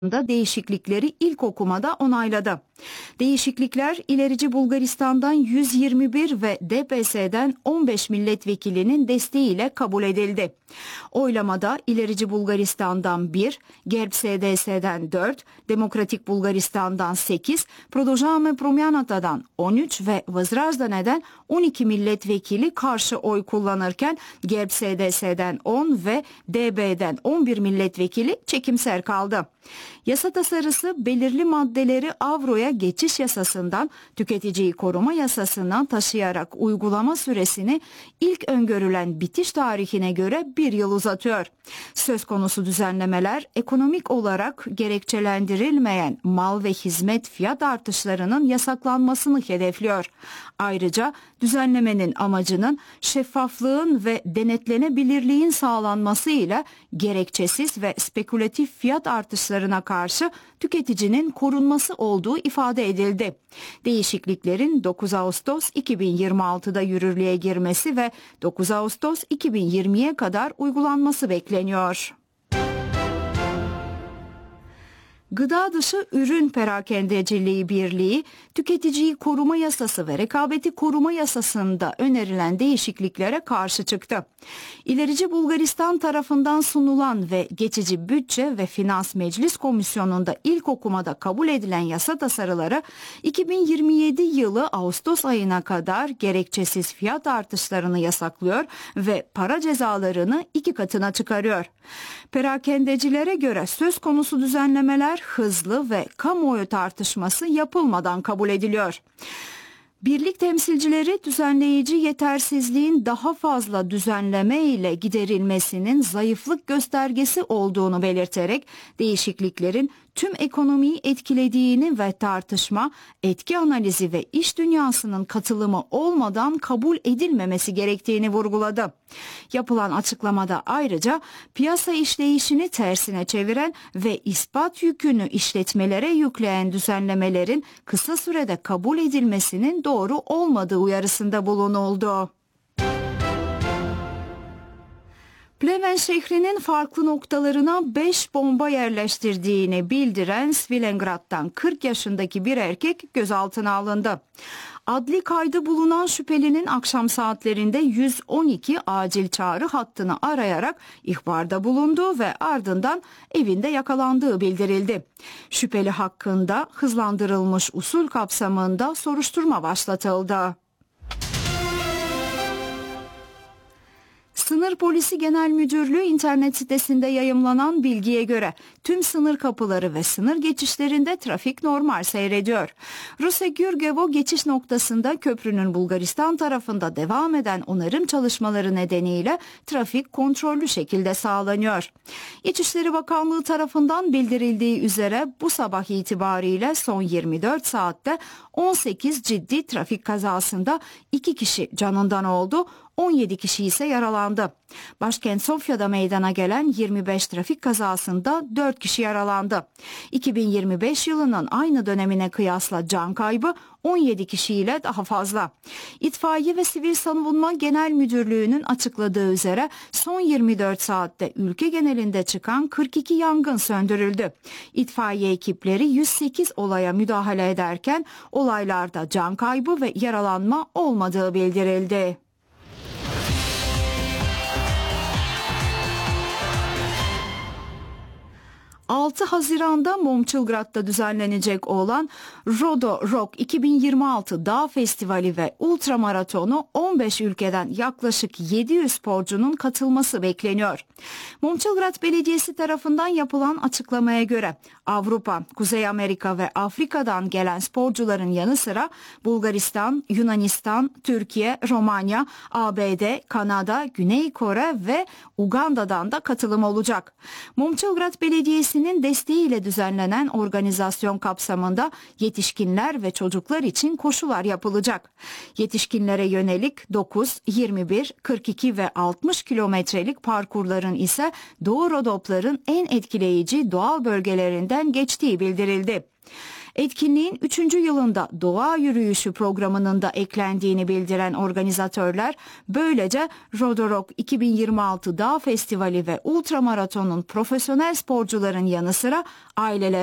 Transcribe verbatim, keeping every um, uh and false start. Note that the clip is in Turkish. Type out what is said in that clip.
da değişiklikleri ilk okumada onayladı. Değişiklikler ilerici Bulgaristan'dan yüz yirmi bir ve D P S'den on beş milletvekilinin desteğiyle kabul edildi. Oylamada ilerici Bulgaristan'dan bir, Gerb S D S'den dört, Demokratik Bulgaristan'dan sekiz, Prodojame Promyanata'dan on üç ve Vızrazdane'den on iki milletvekili karşı oy kullanırken Gerb S D S'den on ve D B'den on bir milletvekili çekimser kaldı. Yasa tasarısı belirli maddeleri avroya geçiş yasasından tüketiciyi koruma yasasına taşıyarak uygulama süresini ilk öngörülen bitiş tarihine göre bir yıl uzatıyor. Söz konusu düzenlemeler ekonomik olarak gerekçelendirilmeyen mal ve hizmet fiyat artışlarının yasaklanmasını hedefliyor. Ayrıca düzenlemenin amacının şeffaflığın ve denetlenebilirliğin sağlanmasıyla gerekçesiz ve spekülatif fiyat artışlarına karşı tüketicinin korunması olduğu ifade edildi. Değişikliklerin dokuz Ağustos iki bin yirmi altıda yürürlüğe girmesi ve dokuz Ağustos iki bin yirmiye kadar uygulanması bekleniyor. Gıda dışı ürün perakendeciliği birliği, tüketiciyi koruma yasası ve rekabeti koruma yasasında önerilen değişikliklere karşı çıktı. İlerici Bulgaristan tarafından sunulan ve geçici bütçe ve finans meclis komisyonunda ilk okumada kabul edilen yasa tasarıları iki bin yirmi yedi yılı Ağustos ayına kadar gerekçesiz fiyat artışlarını yasaklıyor ve para cezalarını iki katına çıkarıyor. Perakendecilere göre söz konusu düzenlemeler hızlı ve kamuoyu tartışması yapılmadan kabul ediliyor. Birlik temsilcileri düzenleyici yetersizliğin daha fazla düzenleme ile giderilmesinin zayıflık göstergesi olduğunu belirterek değişikliklerin tüm ekonomiyi etkilediğini ve tartışma, etki analizi ve iş dünyasının katılımı olmadan kabul edilmemesi gerektiğini vurguladı. Yapılan açıklamada ayrıca piyasa işleyişini tersine çeviren ve ispat yükünü işletmelere yükleyen düzenlemelerin kısa sürede kabul edilmesinin doğru olmadığı uyarısında bulunuldu. Pleven şehrinin farklı noktalarına beş bomba yerleştirdiğini bildiren Svilengrad'dan kırk yaşındaki bir erkek gözaltına alındı. Adli kaydı bulunan şüphelinin akşam saatlerinde yüz on iki acil çağrı hattını arayarak ihbarda bulunduğu ve ardından evinde yakalandığı bildirildi. Şüpheli hakkında hızlandırılmış usul kapsamında soruşturma başlatıldı. Sınır Polisi Genel Müdürlüğü internet sitesinde yayımlanan bilgiye göre tüm sınır kapıları ve sınır geçişlerinde trafik normal seyrediyor. Russe-Gürgevo geçiş noktasında köprünün Bulgaristan tarafında devam eden onarım çalışmaları nedeniyle trafik kontrollü şekilde sağlanıyor. İçişleri Bakanlığı tarafından bildirildiği üzere bu sabah itibariyle son yirmi dört saatte on sekiz ciddi trafik kazasında iki kişi canından oldu, on yedi kişi ise yaralandı. Başkent Sofya'da meydana gelen yirmi beş trafik kazasında dört kişi yaralandı. iki bin yirmi beş yılının aynı dönemine kıyasla can kaybı on yedi kişiyle daha fazla. İtfaiye ve Sivil Savunma Genel Müdürlüğü'nün açıkladığı üzere son yirmi dört saatte ülke genelinde çıkan kırk iki yangın söndürüldü. İtfaiye ekipleri yüz sekiz olaya müdahale ederken olaylarda can kaybı ve yaralanma olmadığı bildirildi. altı Haziran'da Momçilgrad'da düzenlenecek olan Rodo Rock iki bin yirmi altı Dağ Festivali ve Ultramaratonu on beş ülkeden yaklaşık yedi yüz sporcunun katılması bekleniyor. Momçilgrad Belediyesi tarafından yapılan açıklamaya göre Avrupa, Kuzey Amerika ve Afrika'dan gelen sporcuların yanı sıra Bulgaristan, Yunanistan, Türkiye, Romanya, A B D, Kanada, Güney Kore ve Uganda'dan da katılım olacak. Momçilgrad Belediyesi desteğiyle düzenlenen organizasyon kapsamında yetişkinler ve çocuklar için koşular yapılacak. Yetişkinlere yönelik dokuz, yirmi bir, kırk iki ve altmış kilometrelik parkurların ise Doğu Rodopların en etkileyici doğal bölgelerinden geçtiği bildirildi. Etkinliğin üçüncü yılında doğa yürüyüşü programının da eklendiğini bildiren organizatörler, böylece Rodorok iki bin yirmi altı Dağ Festivali ve Ultramaraton'un profesyonel sporcuların yanı sıra aileler